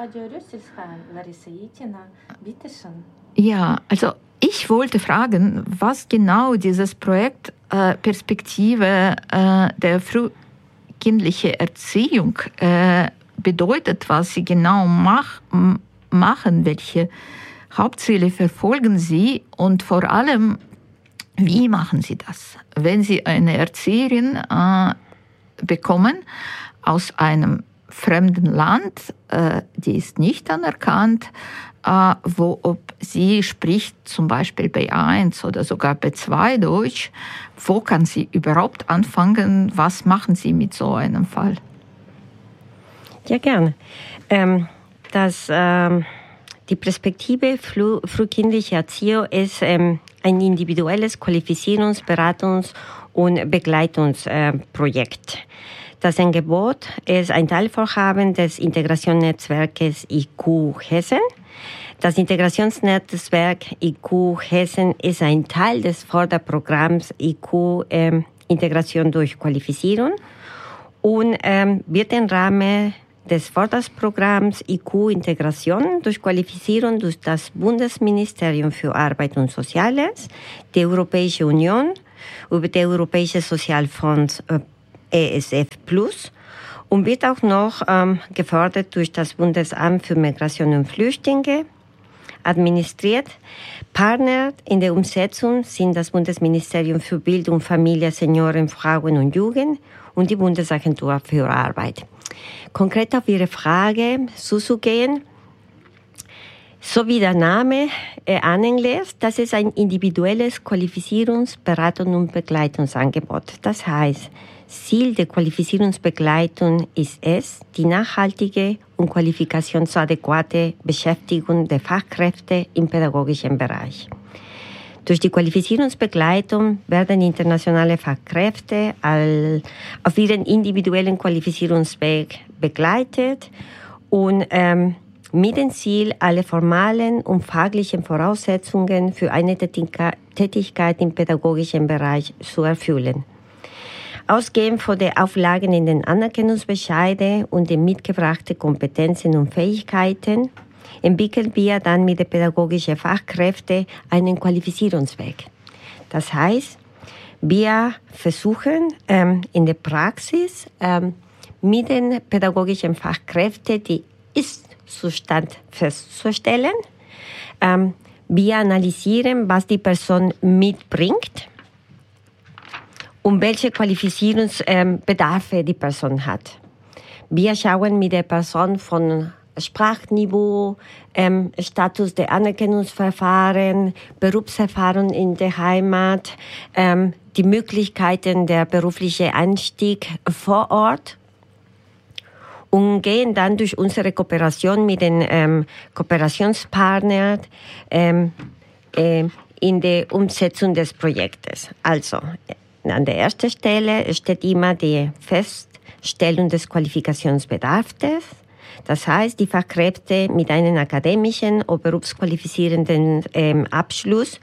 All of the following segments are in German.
Радио Рюссельсheim, Larissa Itina, bitte schön. Ja, also ich wollte fragen, was genau dieses Projekt Perspektive der frühkindlichen Erziehung bedeutet, was Sie genau machen, welche Hauptziele verfolgen Sie und vor allem, wie machen Sie das? Wenn Sie eine Erzieherin bekommen aus einem fremden Land, die ist nicht anerkannt, ob sie spricht zum Beispiel B1 oder sogar B2 Deutsch, wo kann sie überhaupt anfangen? Was machen Sie mit so einem Fall? Ja, gerne. Die Perspektive frühkindliche Erziehung ist ein individuelles Qualifizierungs-, Beratungs- und Begleitungsprojekt. Das Angebot ist ein Teilvorhaben des Integrationsnetzwerkes IQ Hessen. Das Integrationsnetzwerk IQ Hessen ist ein Teil des Förderprogramms IQ Integration durch Qualifizierung und wird im Rahmen des Förderprogramms IQ Integration durch Qualifizierung durch das Bundesministerium für Arbeit und Soziales, die Europäische Union, über den Europäischen Sozialfonds ESF Plus und wird auch noch gefördert durch das Bundesamt für Migration und Flüchtlinge, administriert. Partner in der Umsetzung sind das Bundesministerium für Bildung, Familie, Senioren, Frauen und Jugend und die Bundesagentur für Arbeit. Konkret auf Ihre Frage zuzugehen, so wie der Name anlässt, das ist ein individuelles Qualifizierungs-, Beratungs- und Begleitungsangebot. Das heißt, Ziel der Qualifizierungsbegleitung ist es, die nachhaltige und qualifikationsadäquate Beschäftigung der Fachkräfte im pädagogischen Bereich. Durch die Qualifizierungsbegleitung werden internationale Fachkräfte auf ihren individuellen Qualifizierungsweg begleitet und mit dem Ziel, alle formalen und fachlichen Voraussetzungen für eine Tätigkeit im pädagogischen Bereich zu erfüllen. Ausgehend von den Auflagen in den Anerkennungsbescheiden und den mitgebrachten Kompetenzen und Fähigkeiten entwickeln wir dann mit den pädagogischen Fachkräften einen Qualifizierungsweg. Das heißt, wir versuchen in der Praxis mit den pädagogischen Fachkräften die Ist-Zustand festzustellen. Wir analysieren, was die Person mitbringt und welche Qualifizierungsbedarfe die Person hat. Wir schauen mit der Person von Sprachniveau, Status der Anerkennungsverfahren, Berufserfahrung in der Heimat, die Möglichkeiten der beruflichen Einstieg vor Ort und gehen dann durch unsere Kooperation mit den Kooperationspartnern in der Umsetzung des Projektes. Also, an der ersten Stelle steht immer die Feststellung des Qualifikationsbedarfs. Das heißt, die Fachkräfte mit einem akademischen oder berufsqualifizierenden Abschluss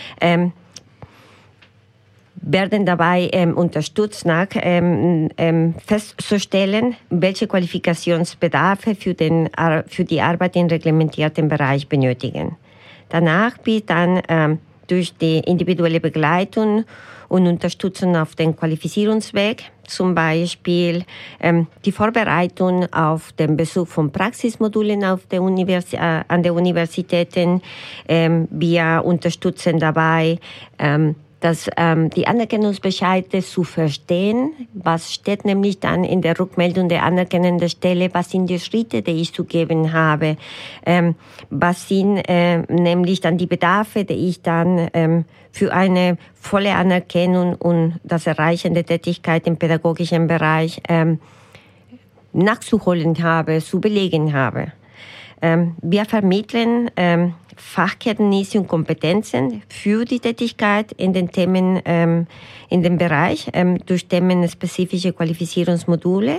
werden dabei unterstützt, festzustellen, welche Qualifikationsbedarfe für die Arbeit im reglementierten Bereich benötigen. Danach wird dann durch die individuelle Begleitung und Unterstützung auf den Qualifizierungsweg, zum Beispiel die Vorbereitung auf den Besuch von Praxismodulen an der Universitäten. Wir unterstützen dabei, die Anerkennungsbescheide zu verstehen. Was steht nämlich dann in der Rückmeldung der anerkennenden Stelle? Was sind die Schritte, die ich zu geben habe? Was sind nämlich dann die Bedarfe, die ich dann für eine volle Anerkennung und das Erreichen der Tätigkeit im pädagogischen Bereich nachzuholen habe, zu belegen habe? Wir vermitteln Fachkenntnisse und Kompetenzen für die Tätigkeit in den Themen, in dem Bereich, durch themenspezifische Qualifizierungsmodule.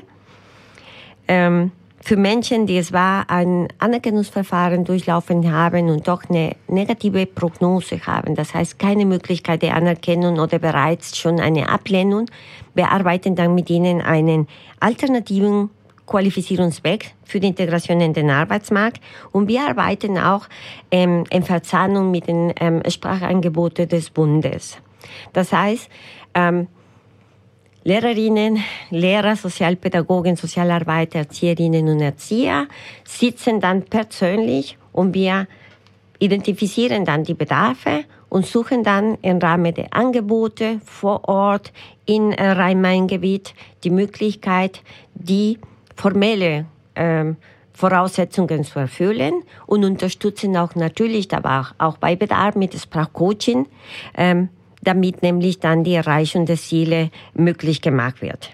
Für Menschen, die ein Anerkennungsverfahren durchlaufen haben und doch eine negative Prognose haben, das heißt keine Möglichkeit der Anerkennung oder bereits schon eine Ablehnung, wir arbeiten dann mit ihnen einen alternativen Qualifizierungsweg für die Integration in den Arbeitsmarkt. Und wir arbeiten auch in Verzahnung mit den Sprachangeboten des Bundes. Das heißt, Lehrerinnen, Lehrer, Sozialpädagogen, Sozialarbeiter, Erzieherinnen und Erzieher sitzen dann persönlich und wir identifizieren dann die Bedarfe und suchen dann im Rahmen der Angebote vor Ort in Rhein-Main-Gebiet die Möglichkeit, die formelle Voraussetzungen zu erfüllen und unterstützen auch natürlich, aber auch bei Bedarf mit Sprachcoaching, damit nämlich dann die Erreichung der Ziele möglich gemacht wird.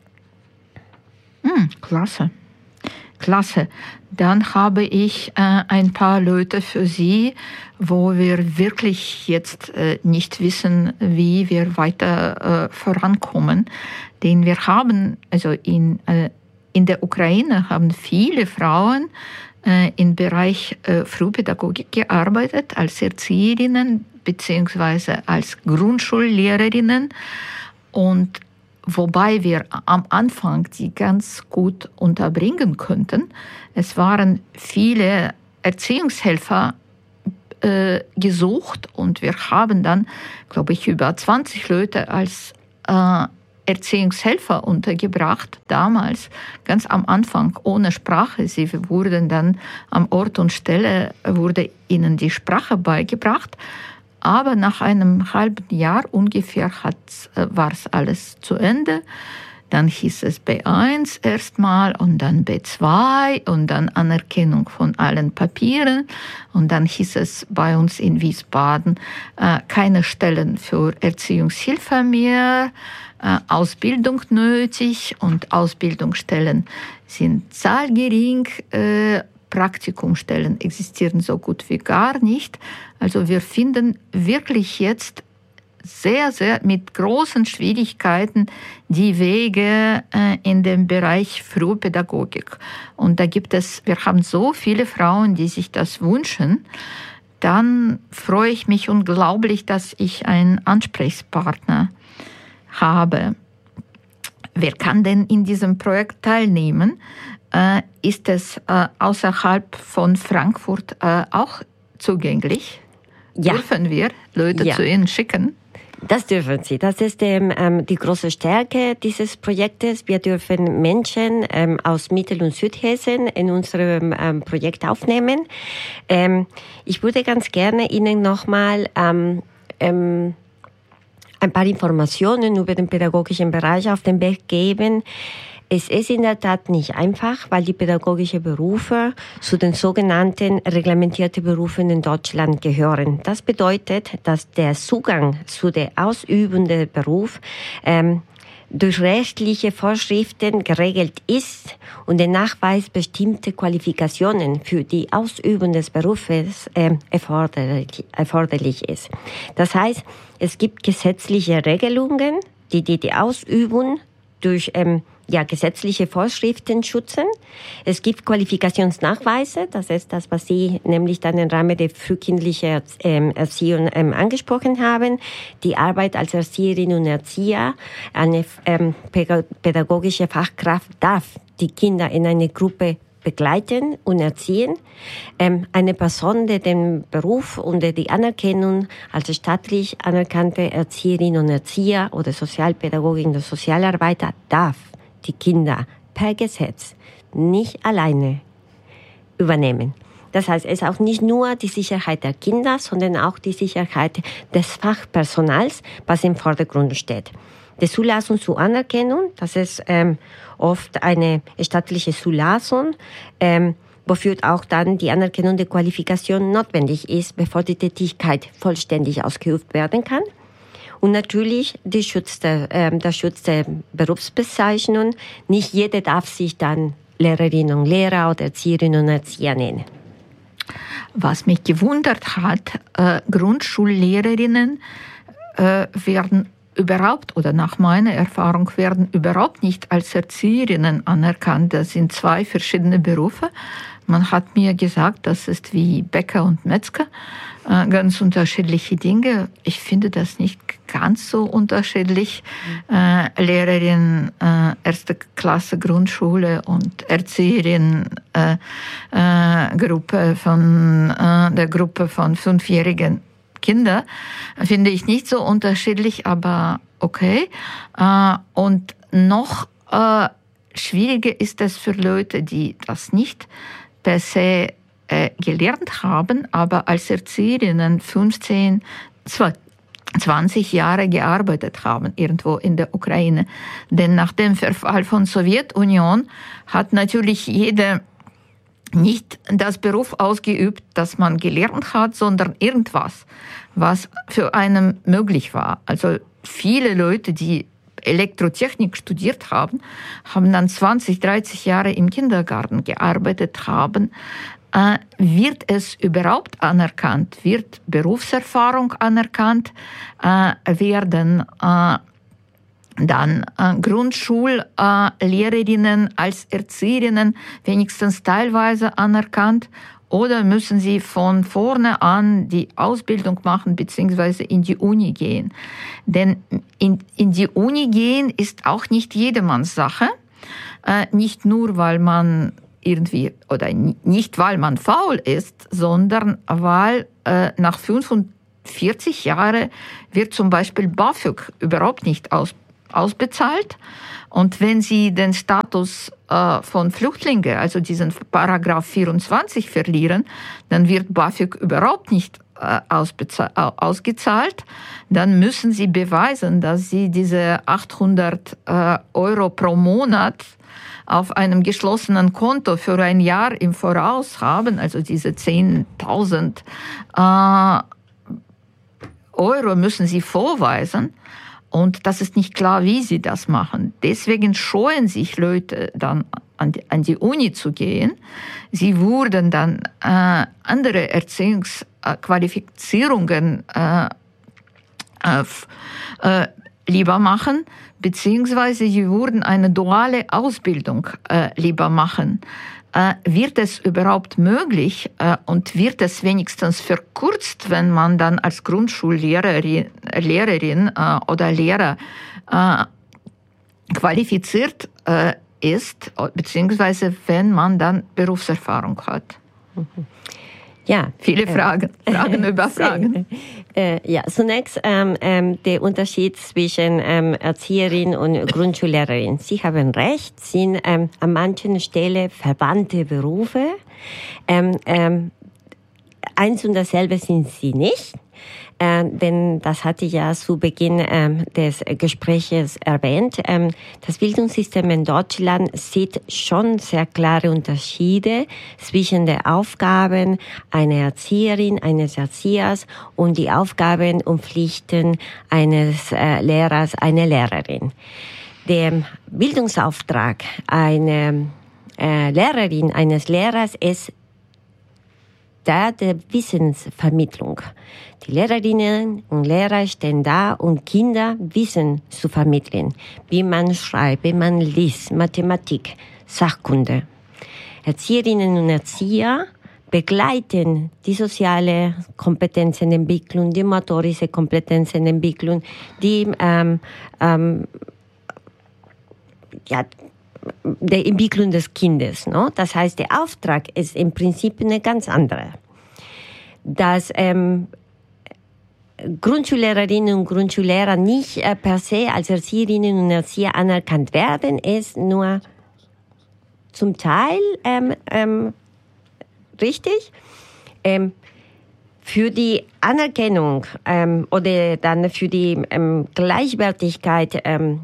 Klasse. Klasse. Dann habe ich ein paar Leute für Sie, wo wir wirklich jetzt nicht wissen, wie wir weiter vorankommen. Denn wir haben, also in der Ukraine haben viele Frauen im Bereich Frühpädagogik gearbeitet, als Erzieherinnen bzw. als Grundschullehrerinnen. Und wobei wir am Anfang die ganz gut unterbringen könnten. Es waren viele Erziehungshelfer gesucht und wir haben dann, glaube ich, über 20 Leute als Erziehungshelfer untergebracht, damals ganz am Anfang ohne Sprache. Sie wurden dann am Ort und Stelle, wurde ihnen die Sprache beigebracht. Aber nach einem halben Jahr ungefähr war es alles zu Ende. Dann hieß es B1 erstmal und dann B2 und dann Anerkennung von allen Papieren. Und dann hieß es bei uns in Wiesbaden keine Stellen für Erziehungshilfe mehr, Ausbildung nötig und Ausbildungsstellen sind zahlgering. Praktikumstellen existieren so gut wie gar nicht. Also wir finden wirklich jetzt sehr, sehr mit großen Schwierigkeiten die Wege in dem Bereich Frühpädagogik. Und da wir haben so viele Frauen, die sich das wünschen. Dann freue ich mich unglaublich, dass ich einen Ansprechpartner habe. Wer kann denn in diesem Projekt teilnehmen? Ist es außerhalb von Frankfurt auch zugänglich? Ja. Dürfen wir Leute zu Ihnen schicken? Das dürfen Sie. Das ist die große Stärke dieses Projektes. Wir dürfen Menschen aus Mittel- und Südhessen in unserem Projekt aufnehmen. Ich würde ganz gerne Ihnen nochmal ein paar Informationen über den pädagogischen Bereich auf den Weg geben. Es ist in der Tat nicht einfach, weil die pädagogischen Berufe zu den sogenannten reglementierten Berufen in Deutschland gehören. Das bedeutet, dass der Zugang zu der ausübenden Beruf durch rechtliche Vorschriften geregelt ist und der Nachweis bestimmter Qualifikationen für die Ausübung des Berufes erforderlich ist. Das heißt, es gibt gesetzliche Regelungen, die Ausübung durch gesetzliche Vorschriften schützen. Es gibt Qualifikationsnachweise, das ist das, was Sie nämlich dann im Rahmen der frühkindlichen Erziehung angesprochen haben. Die Arbeit als Erzieherin und Erzieher, eine pädagogische Fachkraft darf die Kinder in eine Gruppe begleiten und erziehen. Eine Person, die den Beruf und die Anerkennung als staatlich anerkannte Erzieherin und Erzieher oder Sozialpädagogin oder Sozialarbeiter darf die Kinder per Gesetz nicht alleine übernehmen. Das heißt, es ist auch nicht nur die Sicherheit der Kinder, sondern auch die Sicherheit des Fachpersonals, was im Vordergrund steht. Die Zulassung zur Anerkennung, das ist oft eine staatliche Zulassung, wofür auch dann die Anerkennung der Qualifikation notwendig ist, bevor die Tätigkeit vollständig ausgeübt werden kann. Und natürlich der Schutz der Berufsbezeichnung. Nicht jeder darf sich dann Lehrerin und Lehrer oder Erzieherin und Erzieher nennen. Was mich gewundert hat, Grundschullehrerinnen werden überhaupt, oder nach meiner Erfahrung, werden überhaupt nicht als Erzieherinnen anerkannt. Das sind zwei verschiedene Berufe. Man hat mir gesagt, das ist wie Bäcker und Metzger, ganz unterschiedliche Dinge. Ich finde das nicht ganz so unterschiedlich. Lehrerin erste Klasse Grundschule und Erzieherin Gruppe von der Gruppe von 5-jährigen Kindern finde ich nicht so unterschiedlich, aber okay. Und noch schwieriger ist es für Leute, die das nicht per se gelernt haben, aber als Erzieherinnen 15, 20 Jahre gearbeitet haben, irgendwo in der Ukraine. Denn nach dem Verfall von Sowjetunion hat natürlich jeder nicht das Beruf ausgeübt, das man gelernt hat, sondern irgendwas, was für einen möglich war. Also viele Leute, die Elektrotechnik studiert haben, haben dann 20, 30 Jahre im Kindergarten gearbeitet haben. Wird es überhaupt anerkannt? Wird Berufserfahrung anerkannt? Werden dann Grundschullehrerinnen als Erzieherinnen wenigstens teilweise anerkannt? Oder müssen sie von vorne an die Ausbildung machen beziehungsweise in die Uni gehen? Denn in die Uni gehen ist auch nicht jedermanns Sache. Nicht nur, weil man irgendwie, oder nicht, weil man faul ist, sondern weil nach 45 Jahren wird zum Beispiel BAföG überhaupt nicht ausbezahlt. Und wenn Sie den Status von Flüchtlingen, also diesen Paragraph 24 verlieren, dann wird BAföG überhaupt nicht ausgezahlt. Dann müssen Sie beweisen, dass Sie diese 800 Euro pro Monat auf einem geschlossenen Konto für ein Jahr im Voraus haben, also diese 10.000 Euro müssen Sie vorweisen. Und das ist nicht klar, wie sie das machen. Deswegen scheuen sich Leute dann an die Uni zu gehen. Sie würden dann andere Erziehungsqualifizierungen lieber machen, beziehungsweise sie würden eine duale Ausbildung lieber machen. Wird es überhaupt möglich und wird es wenigstens verkürzt, wenn man dann als Grundschullehrerin oder Lehrer qualifiziert ist, beziehungsweise wenn man dann Berufserfahrung hat? Ja, viele Fragen über Fragen. Ja, zunächst der Unterschied zwischen Erzieherin und Grundschullehrerin. Sie haben recht, sind an manchen Stellen verwandte Berufe. Eins und dasselbe sind sie nicht. Denn das hatte ich ja zu Beginn des Gespräches erwähnt. Das Bildungssystem in Deutschland sieht schon sehr klare Unterschiede zwischen den Aufgaben einer Erzieherin, eines Erziehers und die Aufgaben und Pflichten eines Lehrers, einer Lehrerin. Der Bildungsauftrag einer Lehrerin, eines Lehrers ist der Wissensvermittlung. Die Lehrerinnen und Lehrer stehen da, um Kinder Wissen zu vermitteln, wie man schreibt, wie man liest, Mathematik, Sachkunde. Erzieherinnen und Erzieher begleiten die soziale Kompetenzenentwicklung, die motorische Kompetenzenentwicklung, die der Entwicklung des Kindes. No? Das heißt, der Auftrag ist im Prinzip eine ganz andere. Dass Grundschullehrerinnen und Grundschullehrer nicht per se als Erzieherinnen und Erzieher anerkannt werden, ist nur zum Teil richtig. Für die Anerkennung oder dann für die Gleichwertigkeit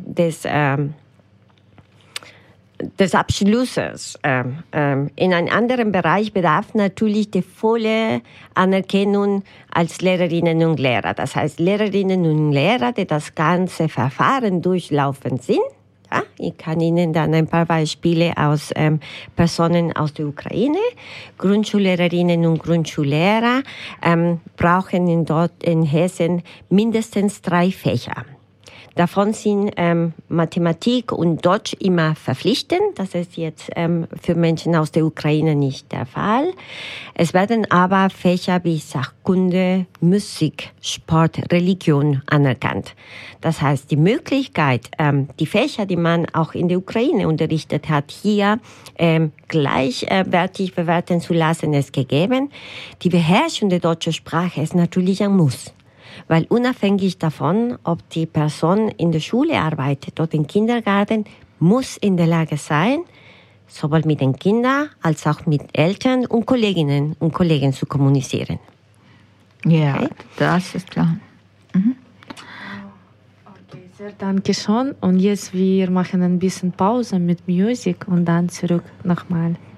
des Abschlusses in einem anderen Bereich bedarf natürlich die volle Anerkennung als Lehrerinnen und Lehrer. Das heißt, Lehrerinnen und Lehrer, die das ganze Verfahren durchlaufen sind. Ja, ich kann Ihnen dann ein paar Beispiele aus Personen aus der Ukraine. Grundschullehrerinnen und Grundschullehrer brauchen dort in Hessen mindestens 3 Fächer. Davon sind Mathematik und Deutsch immer verpflichtend. Das ist jetzt für Menschen aus der Ukraine nicht der Fall. Es werden aber Fächer wie Sachkunde, Musik, Sport, Religion anerkannt. Das heißt, die Möglichkeit, die Fächer, die man auch in der Ukraine unterrichtet hat, hier gleichwertig bewerten zu lassen, ist gegeben. Die Beherrschung der deutschen Sprache ist natürlich ein Muss. Weil unabhängig davon, ob die Person in der Schule arbeitet oder im Kindergarten, muss in der Lage sein, sowohl mit den Kindern als auch mit Eltern und Kolleginnen und Kollegen zu kommunizieren. Ja, Okay? das ist klar. Mhm. Okay, sehr danke schön. Und jetzt wir machen ein bisschen Pause mit Musik und dann zurück nochmal.